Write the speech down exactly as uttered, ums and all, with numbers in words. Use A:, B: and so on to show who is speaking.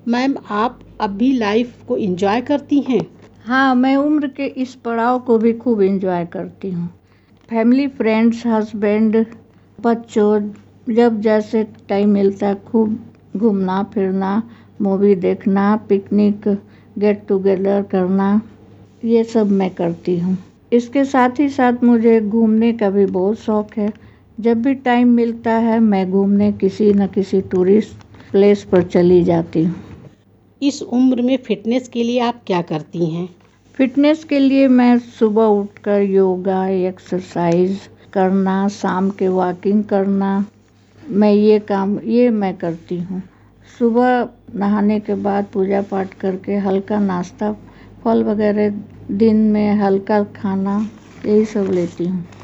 A: Ma'am, आप अभी life को एंजॉय करती हैं?
B: हाँ, मैं उम्र के इस पड़ाव को भी खूब एंजॉय करती हूँ। फैमिली, फ्रेंड्स, हस्बैंड, बच्चों, जब जैसे टाइम मिलता है खूब घूमना फिरना, मूवी देखना, पिकनिक, गेट टुगेदर करना, ये सब मैं करती हूँ। इसके साथ ही साथ मुझे घूमने का भी बहुत शौक है। जब भी टाइम मिलता है मैं घूमने किसी न किसी टूरिस्ट प्लेस पर चली जाती हूँ।
A: इस उम्र में फिटनेस के लिए आप क्या करती हैं?
B: फिटनेस के लिए मैं सुबह उठकर योगा, एक्सरसाइज करना, शाम के वॉकिंग करना, मैं ये काम ये मैं करती हूँ। सुबह नहाने के बाद पूजा पाठ करके हल्का नाश्ता, फल वगैरह, दिन में हल्का खाना, यही सब लेती हूँ।